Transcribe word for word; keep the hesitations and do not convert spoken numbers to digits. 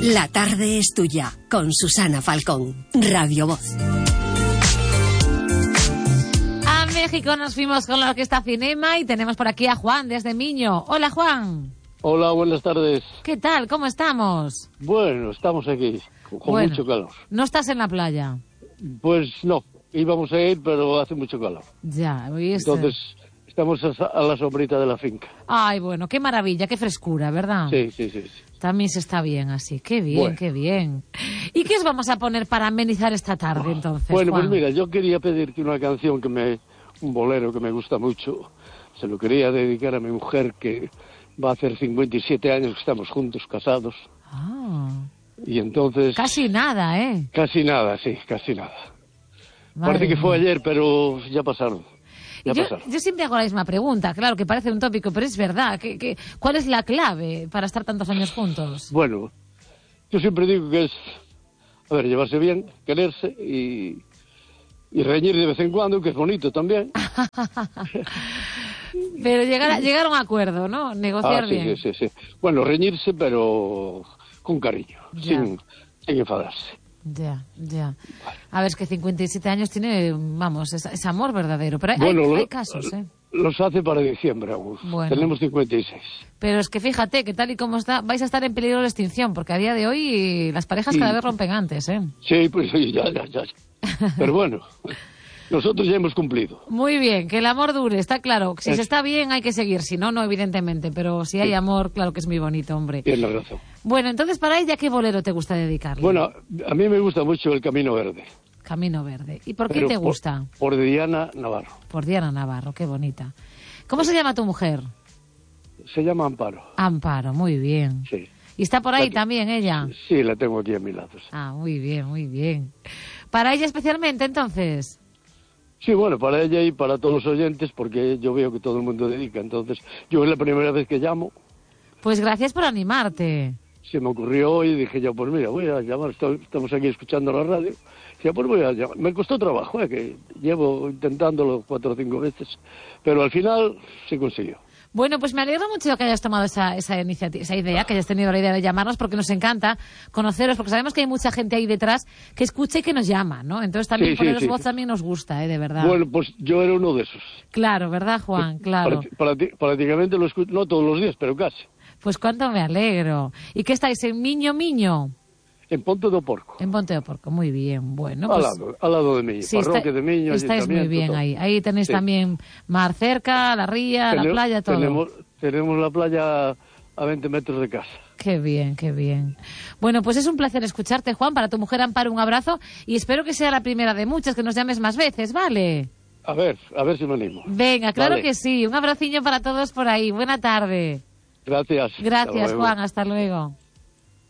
La tarde es tuya, con Susana Falcón, Radio Voz. A México nos fuimos con la Orquesta Cinema y tenemos por aquí a Juan desde Miño. Hola, Juan. Hola, buenas tardes. ¿Qué tal? ¿Cómo estamos? Bueno, estamos aquí, con bueno, mucho calor. ¿No estás en la playa? Pues no, íbamos a ir, pero hace mucho calor. Ya, ¿viste? Entonces, estamos a la sombrita de la finca. Ay, bueno, qué maravilla, qué frescura, ¿verdad? Sí, sí, sí. sí. También se está bien así. Qué bien, bueno. qué bien. ¿Y qué os vamos a poner para amenizar esta tarde, entonces, Bueno, Juan? pues mira, yo quería pedirte una canción que me... un bolero que me gusta mucho. Se lo quería dedicar a mi mujer, que va a hacer cincuenta y siete años que estamos juntos, casados. Ah. Y entonces... Casi nada, ¿eh? Casi nada, sí, casi nada. Madre Parece que mía. fue ayer, pero ya pasaron. Ya Yo, pasaron. yo siempre hago la misma pregunta, claro, que parece un tópico, pero es verdad. ¿Qué, qué, ¿Cuál es la clave para estar tantos años juntos? Bueno, yo siempre digo que es, a ver, llevarse bien, quererse y, y reñir de vez en cuando, que es bonito también. Pero llegar a, llegar a un acuerdo, ¿no? Negociar ah, sí, bien. sí, sí, sí. Bueno, reñirse, pero con cariño, sin, sin enfadarse. Ya, ya. A ver, es que cincuenta y siete años tiene, vamos, es, es amor verdadero. Pero hay, bueno, hay, lo, hay casos, ¿eh? Los hace para diciembre aún. Bueno. Tenemos cincuenta y seis. Pero es que fíjate que tal y como está, vais a estar en peligro de extinción, porque a día de hoy las parejas cada sí. vez rompen antes, ¿eh? Sí, pues sí, ya, ya, ya. Pero bueno, nosotros ya hemos cumplido. Muy bien, que el amor dure, está claro. Si es... se está bien hay que seguir, si no, no, evidentemente. Pero si hay sí. amor, claro que es muy bonito, hombre. Tienes razón. Bueno, entonces para ella, ¿qué bolero te gusta dedicarle? Bueno, a mí me gusta mucho El Camino Verde. Camino Verde. ¿Y por qué Pero te por, gusta? Por Diana Navarro. Por Diana Navarro, qué bonita. ¿Cómo se llama tu mujer? Se llama Amparo. Amparo, muy bien. Sí. ¿Y está por ahí la, también ella? Sí, la tengo aquí a mi lado. Sí. Ah, muy bien, muy bien. ¿Para ella especialmente, entonces? Sí, bueno, para ella y para todos los oyentes, porque yo veo que todo el mundo dedica. Entonces, yo es la primera vez que llamo. Pues gracias por animarte. Se me ocurrió hoy y dije yo, pues mira, voy a llamar, estamos aquí escuchando la radio. Dije, pues voy a llamar. Me costó trabajo, ¿eh? Que llevo intentándolo cuatro o cinco veces, pero al final se consiguió. Bueno, pues me alegro mucho que hayas tomado esa, esa iniciativa, esa idea, que hayas tenido la idea de llamarnos, porque nos encanta conoceros, porque sabemos que hay mucha gente ahí detrás que escucha y que nos llama, ¿no? Entonces también sí, poneros sí, voz sí. también nos gusta, ¿eh? De verdad. Bueno, pues yo era uno de esos. Claro, ¿verdad, Juan? Claro. Practi- prácticamente lo escucho, no todos los días, pero casi. Pues cuánto me alegro. ¿Y qué estáis, en Miño Miño? En Ponte do Porco. En Ponte do Porco, muy bien. Bueno, al, pues, lado, al lado de Miño, sí, parroquia está, de Miño, estáis muy bien todo. ahí. Ahí tenéis sí. también mar cerca, la ría, tenemos, la playa, todo. Tenemos, tenemos la playa a veinte metros de casa. Qué bien, qué bien. Bueno, pues es un placer escucharte, Juan. Para tu mujer Amparo, un abrazo. Y espero que sea la primera de muchas, que nos llames más veces, ¿vale? A ver, a ver si me animo. Venga, claro vale. que sí. Un abraciño para todos por ahí. Buena tarde. Gracias. Gracias, Juan. Hasta luego.